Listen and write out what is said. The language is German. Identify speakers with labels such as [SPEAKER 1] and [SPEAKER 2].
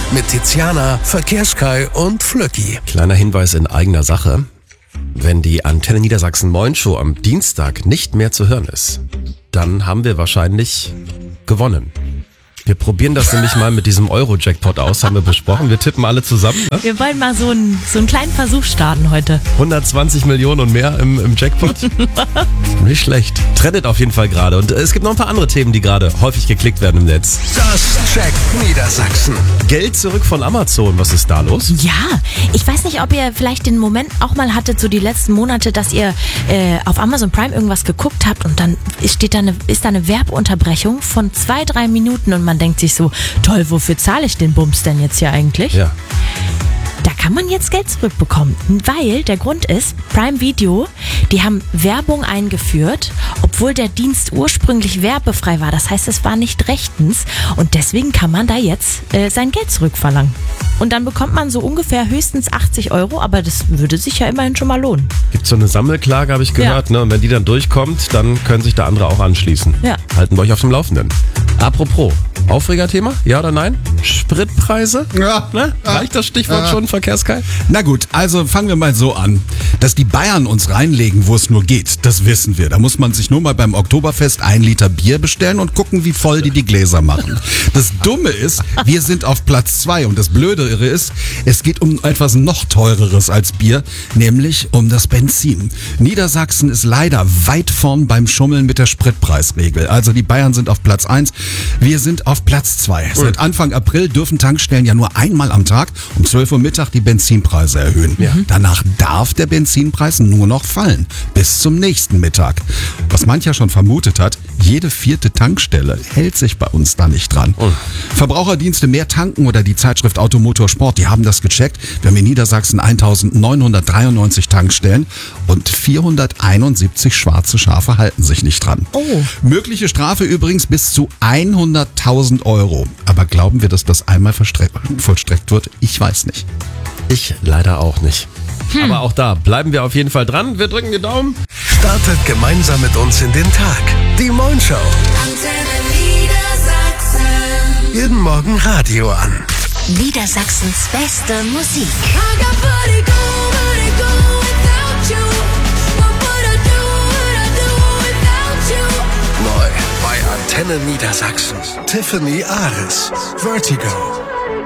[SPEAKER 1] mit Tiziana, Verkehrskai und Flöcki.
[SPEAKER 2] Kleiner Hinweis in eigener Sache. Wenn die Antenne Niedersachsen Moin Show am Dienstag nicht mehr zu hören ist, dann haben wir wahrscheinlich gewonnen. Wir probieren das nämlich mal mit diesem Euro-Jackpot aus, haben wir besprochen. Wir tippen alle zusammen. Ne?
[SPEAKER 3] Wir wollen mal so einen kleinen Versuch starten heute.
[SPEAKER 2] 120 Millionen und mehr im Jackpot. Nicht schlecht. Trendet auf jeden Fall gerade. Und es gibt noch ein paar andere Themen, die gerade häufig geklickt werden im Netz.
[SPEAKER 1] Das checkt Niedersachsen.
[SPEAKER 2] Geld zurück von Amazon. Was ist da los?
[SPEAKER 3] Ja, ich weiß nicht, ob ihr vielleicht den Moment auch mal hattet, so die letzten Monate, dass ihr auf Amazon Prime irgendwas geguckt habt und dann ist da eine Werbeunterbrechung von 2-3 Minuten und man denkt sich so, toll, wofür zahle ich den Bums denn jetzt hier eigentlich?
[SPEAKER 2] Ja.
[SPEAKER 3] Da kann man jetzt Geld zurückbekommen, weil der Grund ist, Prime Video, die haben Werbung eingeführt, obwohl der Dienst ursprünglich werbefrei war. Das heißt, es war nicht rechtens und deswegen kann man da jetzt sein Geld zurückverlangen. Und dann bekommt man so ungefähr höchstens 80 €, aber das würde sich ja immerhin schon mal lohnen.
[SPEAKER 2] Gibt so eine Sammelklage, habe ich gehört, ne? Und wenn die dann durchkommt, dann können sich da andere auch anschließen.
[SPEAKER 3] Ja.
[SPEAKER 2] Halten wir euch auf dem Laufenden. Apropos, Aufregerthema? Ja oder nein? Spritpreise?
[SPEAKER 4] Ja.
[SPEAKER 2] Ne? Reicht das Stichwort schon, Verkehrskai?
[SPEAKER 4] Na gut, also fangen wir mal so an. Dass die Bayern uns reinlegen, wo es nur geht, das wissen wir. Da muss man sich nur mal beim Oktoberfest 1 Liter Bier bestellen und gucken, wie voll die Gläser machen. Das Dumme ist, wir sind auf Platz 2 und das Blödere ist, es geht um etwas noch teureres als Bier, nämlich um das Benzin. Niedersachsen ist leider weit vorn beim Schummeln mit der Spritpreisregel. Also die Bayern sind auf Platz 1, wir sind auf Platz 2. Seit Anfang April dürfen Tankstellen ja nur einmal am Tag um 12 Uhr Mittag die Benzinpreise erhöhen. Ja. Danach darf der Benzinpreis nur noch fallen, bis zum nächsten Mittag. Was mancher schon vermutet hat, jede 4. Tankstelle hält sich bei uns da nicht dran. Verbraucherdienste Mehr tanken oder die Zeitschrift Automotor Sport, die haben das gecheckt. Wir haben in Niedersachsen 1993 Tankstellen und 471 schwarze Schafe halten sich nicht dran.
[SPEAKER 3] Oh.
[SPEAKER 4] Mögliche Strafe übrigens bis zu 100.000 €. Aber glauben wir, dass das einmal vollstreckt wird? Ich weiß nicht.
[SPEAKER 2] Ich leider auch nicht. Aber auch da bleiben wir auf jeden Fall dran. Wir drücken die Daumen.
[SPEAKER 1] Startet gemeinsam mit uns in den Tag. Die Moin Show.
[SPEAKER 5] Antenne Niedersachsen.
[SPEAKER 1] Jeden Morgen Radio an.
[SPEAKER 5] Niedersachsens beste Musik.
[SPEAKER 1] Neu bei Antenne Niedersachsen. Tiffany Ares. Vertigo.